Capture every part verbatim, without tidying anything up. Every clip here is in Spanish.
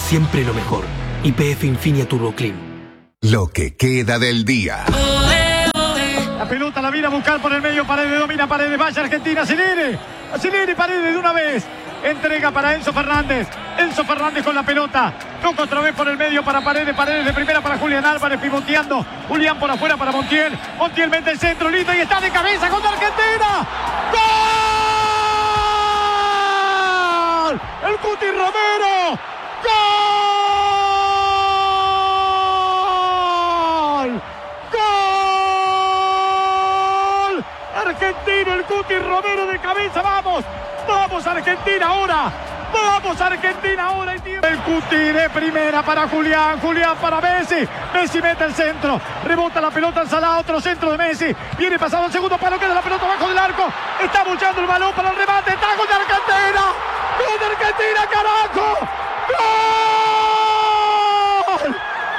siempre lo mejor. Y P F Infinia Turbo Clean. Lo que queda del día. La pelota la viene a buscar por el medio, Paredes domina, Paredes, vaya Argentina, acelere, acelere Paredes de una vez. Entrega para Enzo Fernández, Enzo Fernández con la pelota, toca otra vez por el medio para Paredes, Paredes de primera para Julián Álvarez, pivoteando, Julián por afuera para Montiel, Montiel mete el centro, lindo y está de cabeza contra Argentina. ¡Gol! El Cuti Romero, ¡gol! ¡Gol! Argentino, el Cuti Romero de cabeza, vamos, vamos Argentina ahora, vamos Argentina ahora. El Cuti de primera para Julián, Julián para Messi, Messi mete el centro, rebota la pelota en Salah, otro centro de Messi, viene pasado el segundo palo, queda la pelota abajo del arco, está buchando el balón para el remate, está gol de Argentina, gol de Argentina, carajo, gol.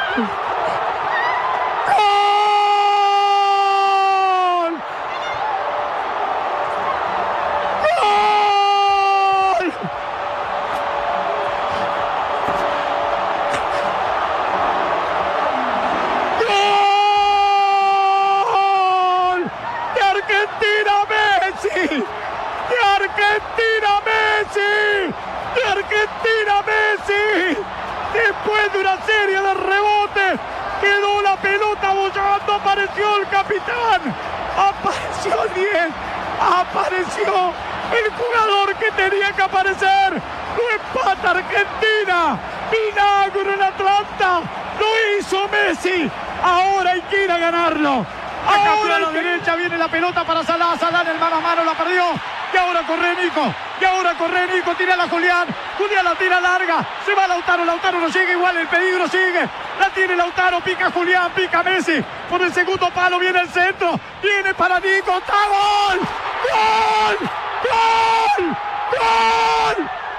Argentina, Messi, después de una serie de rebotes, quedó la pelota bollando, apareció el capitán, apareció el diez, apareció el jugador que tenía que aparecer, lo empata Argentina, milagro en Atlanta, lo hizo Messi, ahora hay que ir a ganarlo, ahora a la derecha viene la pelota para Salah, Salah en el mano a mano la perdió, y ahora corre Nico, y ahora corre Nico, tira la Julián, Julián la tira larga, se va Lautaro, Lautaro no llega igual, el peligro sigue, la tiene Lautaro, pica Julián, pica Messi, por el segundo palo viene el centro, viene para Nico, ¡está gol! ¡Gol! ¡Gol! ¡Gol!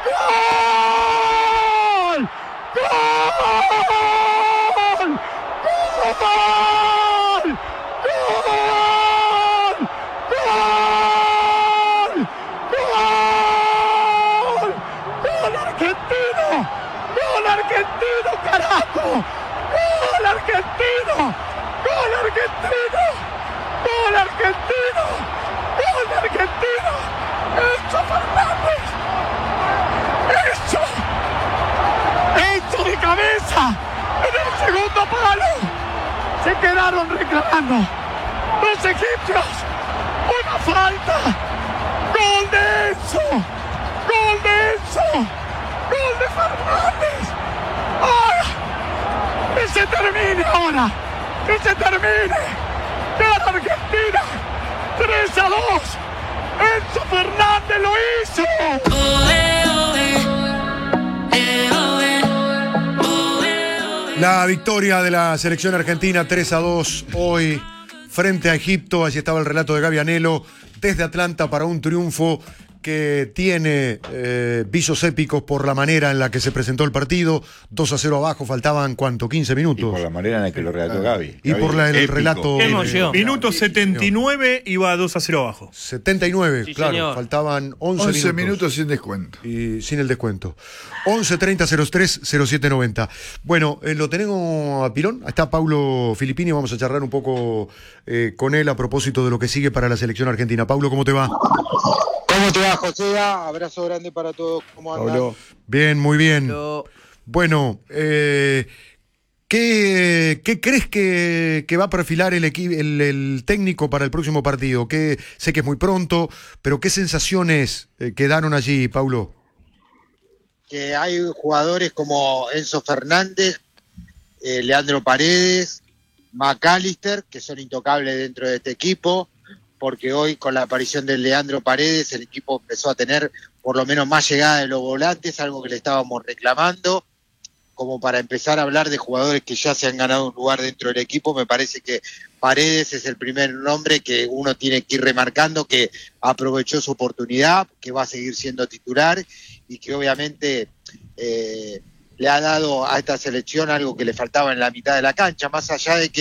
¡Gol! ¡Gol! ¡Gol! ¡Gol! ¡Gol argentino, carajo! ¡Gol argentino! ¡Gol argentino! ¡Gol argentino! ¡Gol argentino! ¡Enzo Fernández! ¡Enzo! ¡Enzo de cabeza! ¡En el segundo palo! Se quedaron reclamando los egipcios una falta. ¡Gol de Enzo! ¡Gol de Enzo! ¡Gol de Fernández! ¡Ahora! ¡Que se termine ahora! ¡Que se termine! ¡Gana Argentina! ¡tres a dos! ¡Enzo Fernández lo hizo! La victoria de la selección argentina tres a dos hoy frente a Egipto. Allí estaba el relato de Gaby Anelo desde Atlanta para un triunfo que tiene eh, visos épicos por la manera en la que se presentó el partido. dos a cero abajo, faltaban ¿cuánto? quince minutos. Y por la manera en la que lo relató Gaby. Y Gaby, por la, el épico. relato. Qué emoción. Eh, Minuto setenta y nueve iba dos a cero abajo. setenta y nueve, Sí, claro. señor. Faltaban once, once minutos. minutos sin descuento. Y sin el descuento. once treinta cero tres cero siete noventa. Bueno, eh, lo tenemos a Pilón. Ahí está Paulo Filippini. Vamos a charlar un poco eh, con él a propósito de lo que sigue para la selección argentina. Paulo, ¿cómo te va? ¿Cómo te va, José? Abrazo grande para todos. ¿Cómo andas? Paulo. Bien, muy bien. Paulo. Bueno, eh, ¿qué, qué crees que, que va a perfilar el, equi- el, el técnico para el próximo partido? ¿Qué, sé que es muy pronto, pero ¿qué sensaciones eh, quedaron allí, Paulo? Que hay jugadores como Enzo Fernández, eh, Leandro Paredes, McAllister, que son intocables dentro de este equipo, porque hoy con la aparición de Leandro Paredes el equipo empezó a tener por lo menos más llegada de los volantes, algo que le estábamos reclamando, como para empezar a hablar de jugadores que ya se han ganado un lugar dentro del equipo. Me parece que Paredes es el primer nombre que uno tiene que ir remarcando, que aprovechó su oportunidad, que va a seguir siendo titular y que obviamente eh, le ha dado a esta selección algo que le faltaba en la mitad de la cancha, más allá de que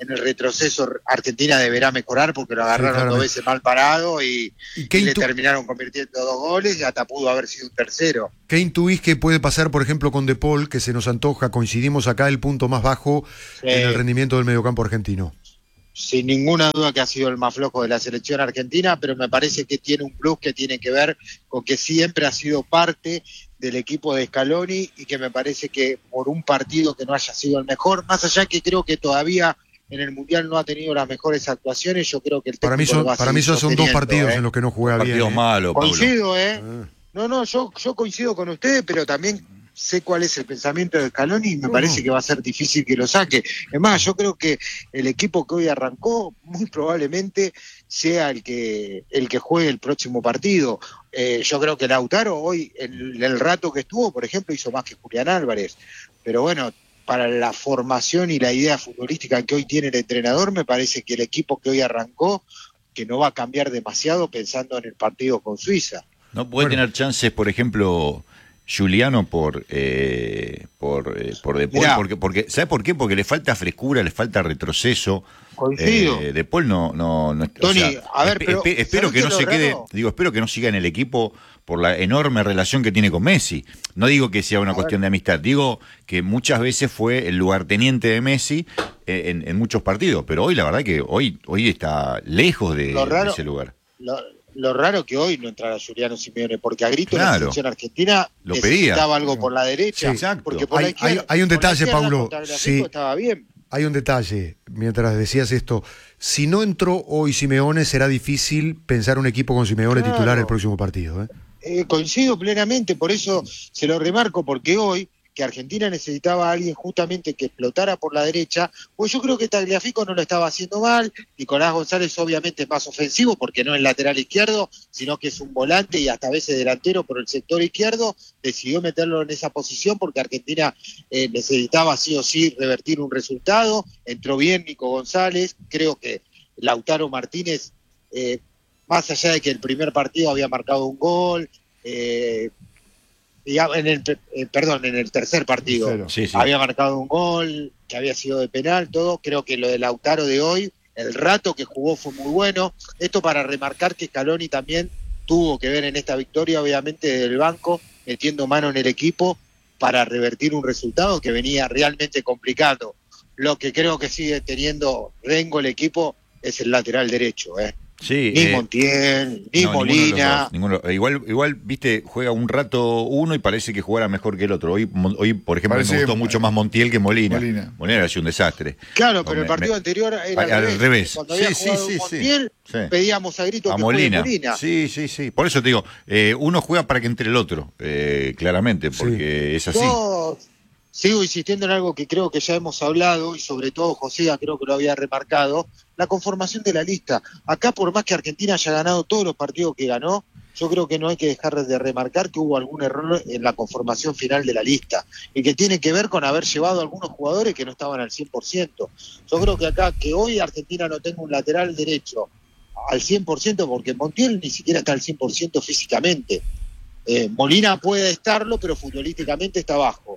en el retroceso Argentina deberá mejorar porque lo agarraron Sí, dos veces mal parado y, ¿Y qué y le intu- terminaron convirtiendo dos goles y hasta pudo haber sido un tercero. ¿Qué intuís que puede pasar, por ejemplo, con De Paul, que se nos antoja, coincidimos acá, el punto más bajo Sí. en el rendimiento del mediocampo argentino? Sin ninguna duda que ha sido el más flojo de la selección argentina, pero me parece que tiene un plus que tiene que ver con que siempre ha sido parte del equipo de Scaloni y que me parece que por un partido que no haya sido el mejor, más allá que creo que todavía en el Mundial no ha tenido las mejores actuaciones, yo creo que el Para mí técnico son, lo va a para mí seguir esos son dos sosteniendo, partidos ¿eh? en los que no juega bien. Partidos ¿eh? malos, Pablo. Coincido, ¿eh? Ah. No, no, yo, yo coincido con ustedes, pero también sé cuál es el pensamiento de Scaloni y me No, parece no. que va a ser difícil que lo saque. Es más, yo creo que el equipo que hoy arrancó muy probablemente sea el que el que juegue el próximo partido. Eh, yo creo que Lautaro hoy, en el rato que estuvo, por ejemplo, hizo más que Julián Álvarez. Pero bueno, para la formación y la idea futbolística que hoy tiene el entrenador, me parece que el equipo que hoy arrancó, que no va a cambiar demasiado pensando en el partido con Suiza. No puede Bueno. tener chances, por ejemplo, Juliano por eh, por eh, por De Paul, Mirá. porque porque ¿sabe por qué? Porque le falta frescura, le falta retroceso. Coincido. Eh, De Paul no no, no Tony, a ver, espe- pero, espe- espero ¿sabés que qué no es lo se quede, raro? digo, espero que no siga en el equipo por la enorme relación que tiene con Messi. No digo que sea una A cuestión de amistad, digo que muchas veces fue el lugarteniente de Messi eh, en, en muchos partidos, pero hoy la verdad que hoy hoy está lejos de, Lo raro- de ese lugar. Lo, lo raro que hoy no entrara Juliano Simeone, porque a grito la Claro. selección argentina Lo necesitaba pedía. algo por la derecha. Sí, exacto. Porque por la Hay- izquierda- hay- hay un por la detalle, izquierda Paulo, contra Brasil sí. estaba bien. Hay un detalle, mientras decías esto, si no entró hoy Simeone, será difícil pensar un equipo con Simeone Claro. titular el próximo partido. ¿eh? Eh, coincido plenamente, por eso se lo remarco, porque hoy que Argentina necesitaba a alguien justamente que explotara por la derecha, pues yo creo que Tagliafico no lo estaba haciendo mal. Nicolás González obviamente es más ofensivo porque no es lateral izquierdo, sino que es un volante y hasta a veces delantero por el sector izquierdo. Decidió meterlo en esa posición porque Argentina eh, necesitaba sí o sí revertir un resultado. Entró bien Nico González, creo que Lautaro Martínez, eh, más allá de que el primer partido había marcado un gol, eh, digamos, en el, eh, perdón, en el tercer partido Tercero. Sí, sí. había marcado un gol que había sido de penal, todo. Creo que lo de Lautaro de hoy, el rato que jugó fue muy bueno. Esto para remarcar que Scaloni también tuvo que ver en esta victoria, obviamente, del banco, metiendo mano en el equipo para revertir un resultado que venía realmente complicado. Lo que creo que sigue teniendo Rengo el equipo es el lateral derecho, ¿eh? Sí, Ni eh, Montiel, ni no, ninguno de los Molina. dos, ninguno de los- igual, igual, viste, juega un rato uno y parece que jugará mejor que el otro. Hoy, Mon- hoy por ejemplo, Parece me gustó que- mucho más Montiel que Molina. Molina. Molina ha sido un desastre. Claro, pero Me- el partido me- anterior era al- al, al revés. Cuando había Sí, sí, jugado sí, sí. Montiel, Sí. pedíamos a grito A que juegue Molina. Molina. Sí, sí, sí. Por eso te digo, eh, uno juega para que entre el otro, eh, claramente, porque es así. Yo sigo insistiendo en algo que creo que ya hemos hablado, y sobre todo José creo que lo había remarcado, la conformación de la lista. Acá, por más que Argentina haya ganado todos los partidos que ganó, yo creo que no hay que dejar de remarcar que hubo algún error en la conformación final de la lista, y que tiene que ver con haber llevado algunos jugadores que no estaban al cien por ciento. Yo creo que acá, que hoy Argentina no tenga un lateral derecho al cien por ciento, porque Montiel ni siquiera está al cien por ciento físicamente. Eh, Molina puede estarlo, pero futbolísticamente está bajo.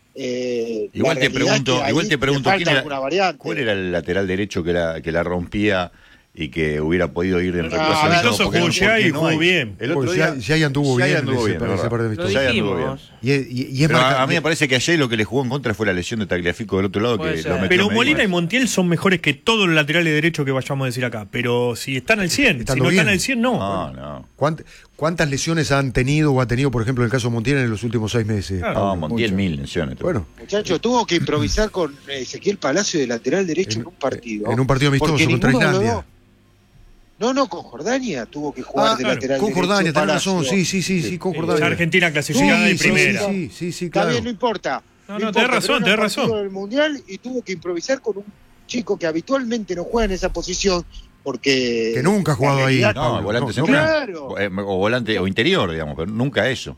Eh, Igual la te realidad es pregunto, que ahí igual te le pregunto falta ¿quién era- alguna variante. ¿cuál era el lateral derecho que la, que la rompía y que hubiera podido ir en No, reemplazo? a ver, amistoso Porque no- jugó porque Shai y no jugó hay. bien. El otro Pues día, ya, ya anduvo Shai bien anduvo ese, bien, para ese ¿verdad? partido Lo amistoso. Ya anduvo bien. dijimos. Y, es- y- y es Pero marca- a, a mí me parece que ayer lo que le jugó en contra fue la lesión de Tagliafico del otro lado, Puede que ser. lo metió Pero medio. Molina y Montiel son mejores que todos los laterales derechos que vayamos a decir acá. Pero si están al cien, si Estando no están bien. al cien, no. No, no. ¿Cuánt- ¿Cuántas lesiones han tenido o ha tenido, por ejemplo, en el caso de Montiel en los últimos seis meses? Claro. No, Pablo? Montiel mucho. mil lesiones. Bueno, Muchachos, tuvo que improvisar con Ezequiel Palacio de lateral derecho en, En- un partido. en un partido amistoso porque contra ninguno de los Islandia. dos- No, no, con Jordania tuvo que jugar Ah, de claro, lateral con derecho. Jordania, tenés Palacio. razón, sí, sí, sí, sí, con Sí, Jordania. ya Argentina clasificada Sí, de sí, primera. Sí, sí, sí, Está claro. bien, no importa. No, no, importa, tenés razón, pero era tenés un partido razón. del Mundial y tuvo que improvisar con un chico que habitualmente no juega en esa posición porque... Que nunca ha jugado la ahí. realidad- No, Pablo, volante no, central. Claro. Eh, O volante o interior, digamos, pero nunca eso.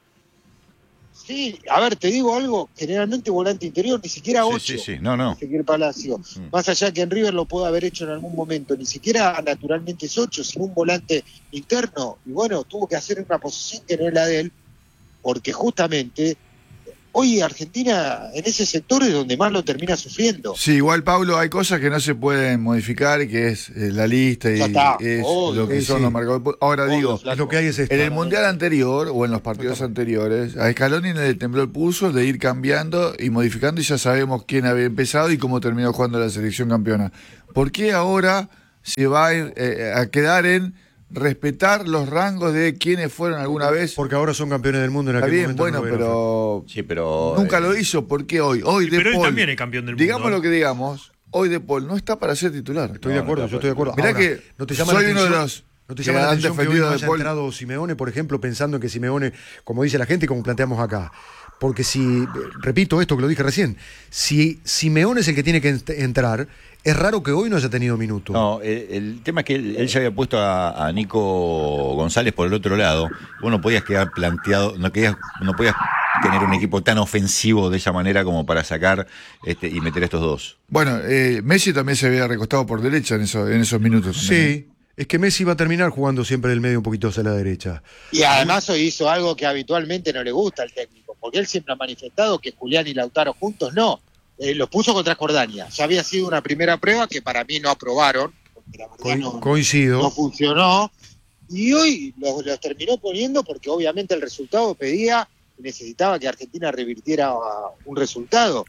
Sí, a ver, te digo algo, generalmente volante interior, ni siquiera Sí, ocho. sí, sí. No, no. Ezequiel Palacio. Mm. Más allá que en River lo pueda haber hecho en algún momento, ni siquiera naturalmente es ocho, sino un volante interno. Y bueno, tuvo que hacer una posición que no es la de él, porque justamente hoy Argentina en ese sector es donde más lo termina sufriendo. Sí, igual, Pablo, hay cosas que no se pueden modificar, y que es eh, la lista y Ya está, es obvio. lo que Sí, son sí. los marcadores. Ahora Obvio, digo, flaco. Lo que hay es esto. en el Mundial anterior o en los partidos anteriores, a Scaloni le tembló el pulso de ir cambiando y modificando, y ya sabemos quién había empezado y cómo terminó jugando la selección campeona. ¿Por qué ahora se va a, ir, eh, a quedar en respetar los rangos de quienes fueron alguna vez? Porque ahora son campeones del mundo en Está aquel bien, momento. bueno, no lo eran. pero Sí, pero. nunca eh, lo hizo. ¿Por qué hoy? Hoy Sí, De pero él Paul, también es campeón del mundo, digamos ¿eh? lo que digamos, hoy De Paul no está para ser titular. Estoy de No, acuerdo, no, yo estoy de acuerdo. Mirá Ahora, que ¿no te llama soy la uno de atención? los ¿No te que llama la han atención que hoy defendido no a haya De Paul? entrado Simeone, por ejemplo, pensando en que Simeone, como dice la gente y como planteamos acá? Porque si, eh, repito esto que lo dije recién, si Simeone es el que tiene que ent- entrar, es raro que hoy no haya tenido minutos. No, el, el tema es que él, él ya había puesto a, a Nico González por el otro lado. Vos no podías quedar planteado, no, querías, no podías tener un equipo tan ofensivo de esa manera como para sacar este, y meter a estos dos. Bueno, eh, Messi también se había recostado por derecha en, eso, en esos minutos. Sí, es que Messi va a terminar jugando siempre del medio un poquito hacia la derecha. Y además hoy hizo algo que habitualmente no le gusta al técnico, porque él siempre ha manifestado que Julián y Lautaro juntos no. Eh, lo puso contra Jordania. Ya había sido una primera prueba que para mí no aprobaron, porque la verdad Co- no, coincido. no funcionó. Y hoy los, los terminó poniendo porque obviamente el resultado pedía, necesitaba que Argentina revirtiera un resultado,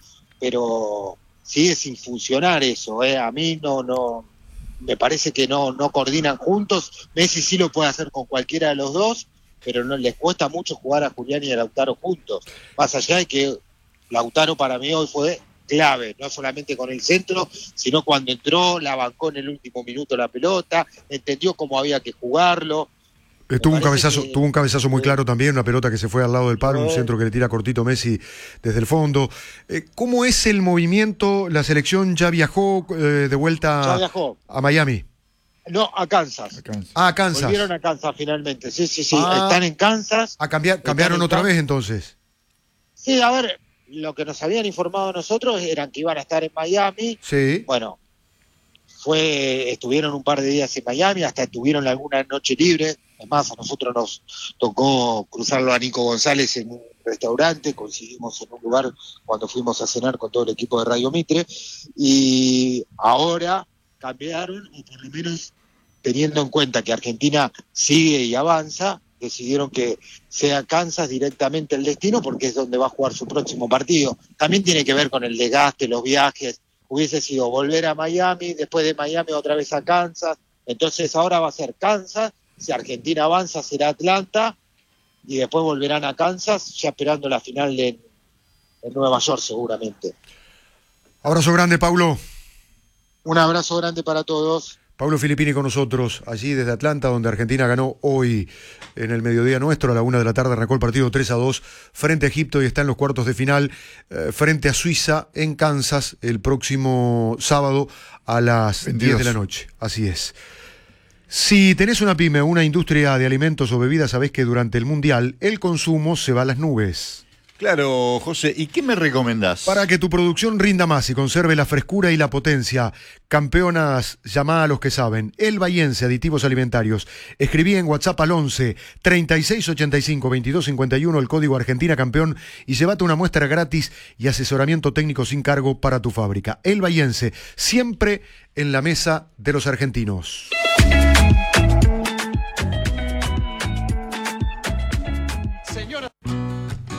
pero sigue sin funcionar eso. Eh. A mí no, no, me parece que no, no coordinan juntos. Messi sí lo puede hacer con cualquiera de los dos, pero no les cuesta mucho jugar a Julián y a Lautaro juntos. Más allá de que Lautaro para mí hoy fue clave, no solamente con el centro, sino cuando entró, la bancó en el último minuto la pelota, entendió cómo había que jugarlo. Eh, tuvo, un parece cabezazo, que- tuvo un cabezazo muy Sí. claro también, una pelota que se fue al lado del palo, un Sí. centro que le tira cortito Messi desde el fondo. Eh, ¿Cómo es el movimiento? La selección ya viajó eh, de vuelta Ya viajó. a Miami. No, a Kansas. Kansas. Ah, a Kansas. Volvieron a Kansas finalmente. Sí, sí, sí. Ah. Están en Kansas. A cambiar, Están cambiaron en otra Kansas. vez entonces. Sí, a ver, lo que nos habían informado nosotros eran que iban a estar en Miami. Sí. Bueno, fue, estuvieron un par de días en Miami, hasta tuvieron alguna noche libre. Además, a nosotros nos tocó cruzarlo a Nico González en un restaurante, coincidimos en un lugar cuando fuimos a cenar con todo el equipo de Radio Mitre, y ahora cambiaron, o por lo menos teniendo en cuenta que Argentina sigue y avanza, decidieron que sea Kansas directamente el destino porque es donde va a jugar su próximo partido. También tiene que ver con el desgaste, los viajes. Hubiese sido volver a Miami, después de Miami otra vez a Kansas. Entonces ahora va a ser Kansas, si Argentina avanza será Atlanta y después volverán a Kansas, ya esperando la final de, en Nueva York seguramente. Abrazo grande, Paulo. Un abrazo grande para todos. Pablo Filippini con nosotros, allí desde Atlanta, donde Argentina ganó hoy en el mediodía nuestro, a la una de la tarde arrancó el partido tres a dos frente a Egipto y está en los cuartos de final eh, frente a Suiza en Kansas el próximo sábado a las veintidós. diez de la noche. Así es. Si tenés una pyme o una industria de alimentos o bebidas, sabés que durante el Mundial el consumo se va a las nubes. Claro, José, ¿y qué me recomendás? Para que tu producción rinda más y conserve la frescura y la potencia, campeonas, llamá a los que saben. El Bahiense, aditivos alimentarios. Escribí en WhatsApp al once, treinta y seis ochenta y cinco, veintidós cincuenta y uno el código Argentina Campeón y llévate una muestra gratis y asesoramiento técnico sin cargo para tu fábrica. El Bahiense, siempre en la mesa de los argentinos.